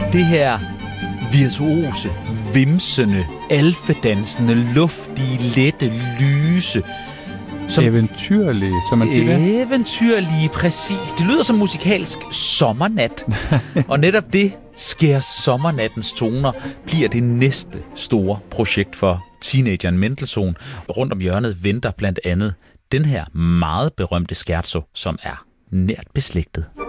Det her virtuose, vimsende, alfedansende, luftige, lette, lyse. Eventyrlige, som man siger det. Eventyrlige, præcis. Det lyder som musikalsk sommernat. Og netop det, Skær sommernattens toner, bliver det næste store projekt for teenageren Mendelssohn. Rundt om hjørnet venter blandt andet den her meget berømte scherzo, som er nært beslægtet.